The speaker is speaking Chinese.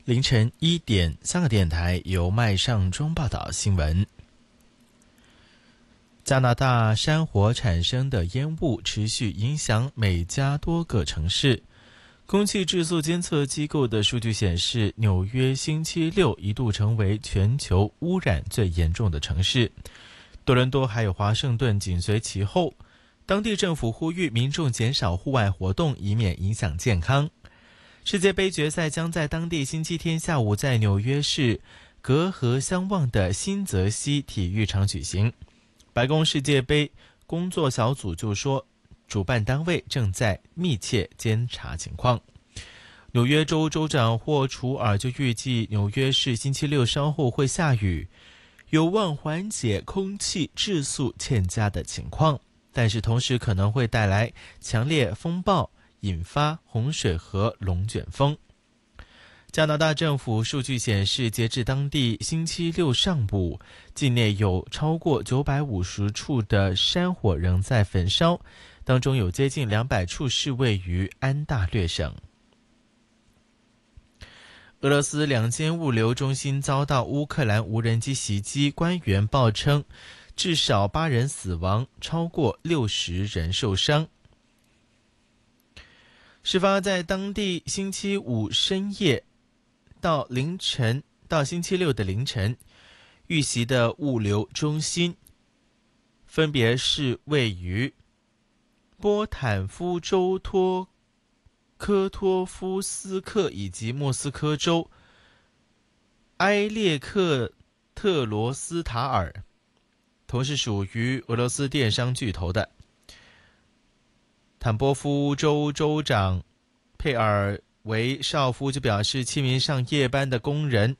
凌晨1点，香港电台由麦尚中报道新闻。加拿大山火产生的烟雾持续影响美加多个城市。空气质素监测机构的数据显示，纽约星期六一度成为全球污染最严重的城市，多伦多还有华盛顿紧随其后。当地政府呼吁民众减少户外活动，以免影响健康。世界杯决赛将在当地星期天下午在纽约市隔河相望的新泽西体育场举行。白宫世界杯工作小组就说，主办单位正在密切监察情况。纽约州州长霍楚尔就预计纽约市星期六稍后会下雨，有望缓解空气质素欠佳的情况，但是同时可能会带来强烈风暴，引发洪水和龙卷风。加拿大政府数据显示，截至当地星期六上午，境内有超过950处的山火仍在焚烧，当中有接近200处是位于安大略省。俄罗斯2间物流中心遭到乌克兰无人机袭击，官员报称至少8人死亡，超过60人受伤。事发在当地星期五深夜到星期六的凌晨，遇袭的物流中心分别是位于波坦夫州科托夫斯克以及莫斯科州埃列克特罗斯塔尔，同是属于俄罗斯电商巨头的。坦波夫州州长佩尔维绍夫就表示，7名上夜班的工人